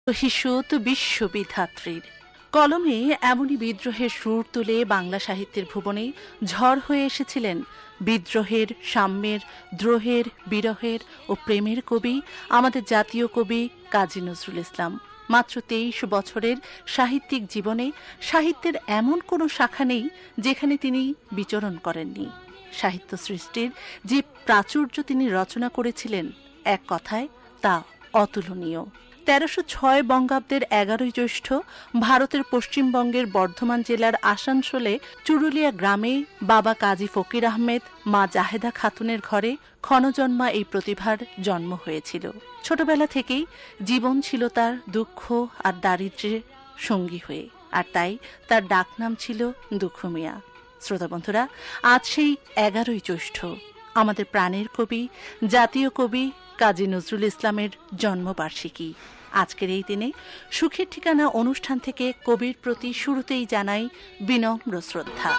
হিসুত বিশ্ববিধাত্রীর কলমে এমনই বিদ্রোহের সুর তুলে বাংলা সাহিত্যের ভুবনে ঝড় হয়ে এসেছিলেন বিদ্রোহের, সাম্যের, দ্রোহের, বিরহের ও প্রেমের কবি আমাদের জাতীয় কবি কাজী নজরুল ইসলাম। মাত্র ২৩ বছরের সাহিত্যিক জীবনে সাহিত্যের এমন কোনো শাখা নেই যেখানে তিনি বিচরণ করেননি। সাহিত্য সৃষ্টির যে প্রাচুর্য তিনি রচনা করেছিলেন, এক কথায় তা অতুলনীয়। ১৩০৬ বঙ্গাব্দের ১১ই জ্যৈষ্ঠ ভারতের পশ্চিমবঙ্গের বর্ধমান জেলার আসানসোলে চুরুলিয়া গ্রামে বাবা কাজী ফকির আহমেদ, মা জাহেদা খাতুনের ঘরে ক্ষণজন্মা এই প্রতিভার জন্ম হয়েছিল। ছোটবেলা থেকেই জীবন ছিল তার দুঃখ আর দারিদ্র্যের সঙ্গী হয়ে, আর তাই তার ডাকনাম ছিল দুঃখ মিয়া। শ্রোতা বন্ধুরা, আজ সেই ১১ই জ্যৈষ্ঠ আমাদের প্রাণের কবি, জাতীয় কবি কাজী নজরুল ইসলামের জন্মবার্ষিকী। আজকের এই দিনে সুখের ঠিকানা অনুষ্ঠান থেকে কবির প্রতি শুরুতেই জানাই বিনম্র শ্রদ্ধা।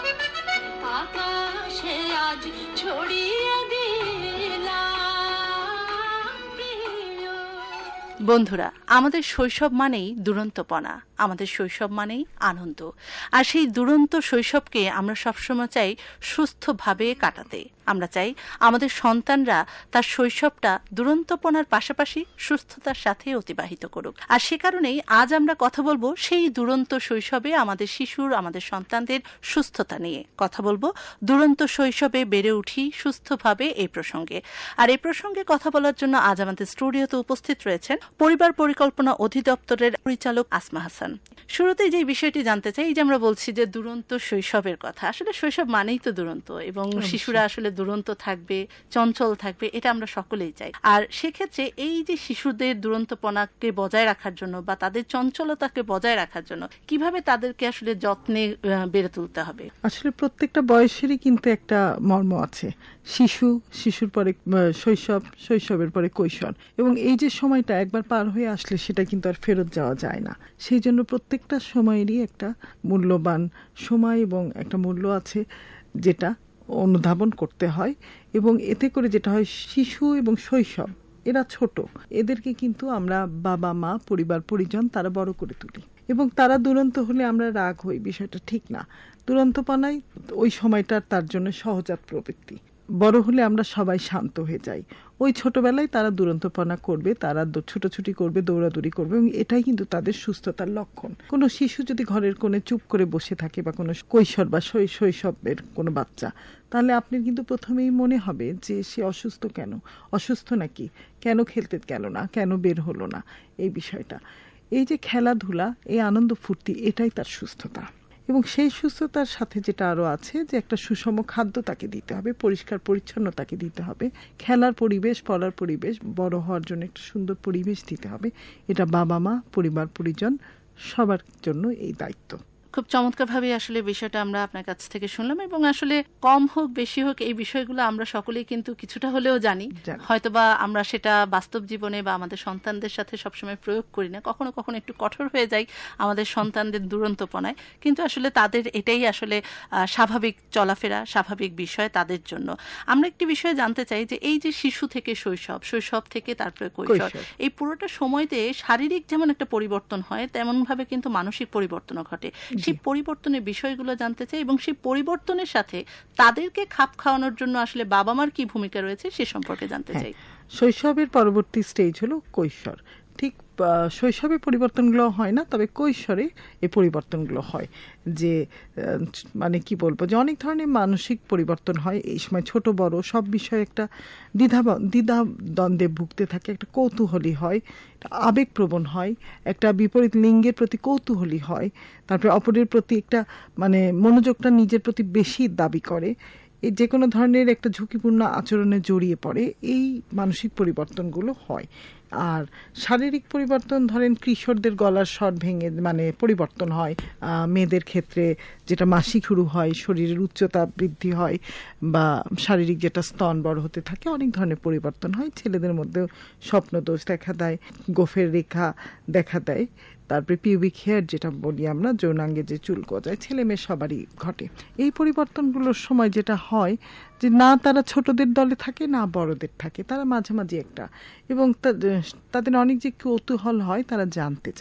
বন্ধুরা, আমাদের শৈশব মানেই দুরন্তপনা, আমাদের শৈশব মানেই আনন্দ। আর সেই দুরন্ত শৈশবকে আমরা সবসময় চাই সুস্থভাবে কাটাতে। আমরা চাই আমাদের সন্তানরা তার শৈশবটা দুরন্তপনার পাশাপাশি সুস্থতার সাথে অতিবাহিত করুক। আর সে কারণেই আজ আমরা কথা বলবো সেই দুরন্ত শৈশবে আমাদের শিশুর, আমাদের সন্তানদের সুস্থতা নিয়ে কথা বলবো। দুরন্ত শৈশবে বেড়ে উঠি সুস্থভাবে এই প্রসঙ্গে। আর এই প্রসঙ্গে কথা বলার জন্য আজ আমাদের স্টুডিওতে উপস্থিত রয়েছেন পরিবার পরিকল্পনা অধিদপ্তরের পরিচালক আসমা হাসান। শুরুতেই যে বিষয়টি জানতে চাই, এই যে আমরা বলছি যে দুরন্ত শৈশবের কথা, আসলে শৈশব মানেই তো দুরন্ত, এবং শিশুরা আসলে দুরন্ত থাকবে, চঞ্চল থাকবে, এটা আমরা সকলেই চাই। আর সেক্ষেত্রে এই যে শিশুদের দুরন্তপনাকে বজায় রাখার জন্য বা তাদের চঞ্চলতাকে বজায় রাখার জন্য কিভাবে তাদেরকে আসলে যত্নে বেড়ে তুলতে হবে? আসলে প্রত্যেকটা বয়সেরই কিন্তু একটা মর্ম আছে। শিশুর পরে শৈশব, শৈশবের পরে কৈশোর, এবং এই যে সময়টা একবার পার হয়ে আসলে সেটা কিন্তু আর ফেরত যাওয়া যায় না। সেই জন্য প্রত্যেকটা সময়েরই একটা মূল্যবান সময় এবং একটা মূল্য আছে যেটা অনুধাবন করতে হয়। এবং এতে করে যেটা হয়, শিশু এবং শৈশব এরা ছোট, এদেরকে কিন্তু আমরা বাবা মা, পরিবার পরিজন তারা বড় করে তুলি, এবং তারা দুরন্ত হলে আমরা রাগ হই, বিষয়টা ঠিক না। দুরন্তপনাই ওই সময়টা তার জন্য সহজাত প্রবৃত্তি। বড় হলে আমরা সবাই শান্ত হয়ে যাই। ওই ছোটবেলায় তারা দুরন্তপনা করবে, তারা ছুটোছুটি করবে, দৌড়াদৌড়ি করবে, এবং এটাই কিন্তু তাদের সুস্থতার লক্ষণ। কোনো শিশু যদি ঘরের কোণে চুপ করে বসে থাকে, বা কোনো কৈশোর বা শৈশবের কোনো বাচ্চা, তাহলে আপনি কিন্তু প্রথমেই মনে হবে যে সে অসুস্থ। কেন অসুস্থ, নাকি কেন খেলতে গেল না, কেন বের হলো না, এই বিষয়টা। এই যে খেলাধুলা, এই আনন্দ ফুর্তি, এটাই তার সুস্থতা। এবং সেই সুস্থতার সাথে যেটা আরো আছে, যে একটা সুষম খাদ্য তাকে দিতে হবে, পরিষ্কার পরিচ্ছন্ন তাকে দিতে হবে, খেলার পরিবেশ, পড়ার পরিবেশ, বড় হওয়ার জন্য একটা সুন্দর পরিবেশ দিতে হবে। এটা বাবা মা, পরিবার পরিজন সবার জন্য এই দায়িত্ব। খুব চমৎকারভাবে আসলে বিষয়টা আমরা আপনার কাছ থেকে শুনলাম, এবং আসলে কম হোক বেশি হোক এই বিষয়গুলো আমরা সকলেই কিন্তু কিছুটা হলেও জানি। হয়তোবা আমরা সেটা বাস্তব জীবনে বা আমাদের সন্তানদের সাথে সবসময় প্রয়োগ করি না, কখনো কখনো একটু কঠোর হয়ে যাই আমাদের সন্তানদের দুরন্তপনায়, কিন্তু আসলে তাদের এটাই আসলে স্বাভাবিক চলাফেরা, স্বাভাবিক বিষয় তাদের জন্য। আমরা একটি বিষয় জানতে চাই যে এই যে শিশু থেকে শৈশব, শৈশব থেকে তারপরে কৈশোর, এই পুরোটা সময়তে শারীরিক যেমন একটা পরিবর্তন হয়, তেমন ভাবে কিন্তু মানসিক পরিবর্তনও ঘটে। সেই পরিবর্তনের বিষয়গুলো জানতে চাই, এবং সেই পরিবর্তনের সাথে তাদেরকে খাপ খাওয়ানোর জন্য আসলে বাবা মার কি ভূমিকা রয়েছে সে সম্পর্কে জানতে চাই। শৈশবের পরবর্তী স্টেজ হলো কৈশোর। ঠিক শৈশবে পরিবর্তনগুলো হয় না, তবে কৈশোরে এই পরিবর্তনগুলো হয়। যে মানে কি বলবো, যে অনেক ধরনের মানসিক পরিবর্তন হয় এই সময়। ছোট বড় সব বিষয়ে একটা দ্বিধা দ্বন্দ্বে ভুগতে থাকে, একটা কৌতূহলী হয়, আবেগপ্রবণ হয়, একটা বিপরীত লিঙ্গের প্রতি কৌতূহলী হয়, তারপরে অপরের প্রতি একটা মানে মনোযোগটা নিজের প্রতি বেশি দাবি করে, এই যে কোনো ধরনের একটা ঝুঁকিপূর্ণ আচরণে জড়িয়ে পড়ে। এই মানসিক পরিবর্তনগুলো হয়। আর শারীরিক পরিবর্তন, ধরেন কিশোরদের গলার স্বর ভেঙে মানে পরিবর্তন হয়, মেয়েদের ক্ষেত্রে যেটা মাসিক শুরু হয়, শরীরের উচ্চতা বৃদ্ধি হয়, বা শারীরিক যেটা স্তন বড় হতে থাকে, অনেক ধরনের পরিবর্তন হয়। ছেলেদের মধ্যেও স্বপ্নদোষ দেখা দেয়, গোফের রেখা দেখা দেয়, তারপরে পিউবিক হেয়ার যেটা বলি আমরা, যৌনাঙ্গে যে চুল গজায়, ছেলে মেয়ে সবারই ঘটে। এই পরিবর্তনগুলোর সময় যেটা হয় যে না তারা ছোটদের দলে থাকে না বড়দের থাকে, তারা মাঝামাঝি একটা, এবং তাদের অনেক যে কৌতূহল হয়, তারা জানতে চায়।